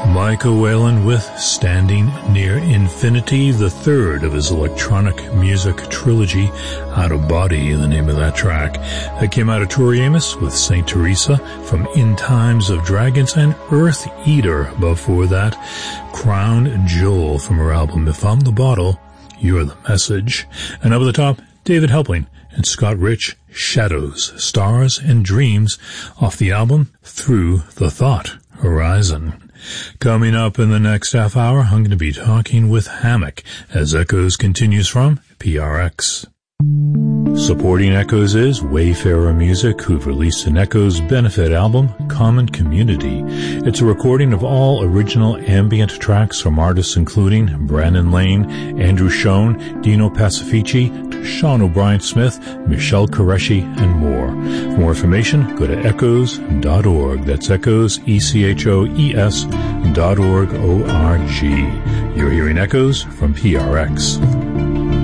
Michael Whalen with Standing Near Infinity, the third of his electronic music trilogy. Out of Body, the name of that track. That came out of Tori Amos with St. Teresa from In Times of Dragons, and Earth Eater before that. Crown Jewel from her album If I'm the Bottle, You're the Message. And up at the top, David Helpling and Scott Rich, Shadows, Stars, and Dreams off the album Through the Thought Horizon. Coming up in the next half hour, I'm going to be talking with Hammock as Echoes continues from PRX. Supporting Echoes is Wayfarer Music, who've released an Echoes benefit album, Common Community. It's a recording of all original ambient tracks from artists including Brandon Lane, Andrew Schoen, Dino Pacifici, Sean O'Brien Smith, Michelle Qureshi, and more. For more information, go to echoes.org. That's echoes, ECHOES.org, O-R-G. You're hearing Echoes from PRX.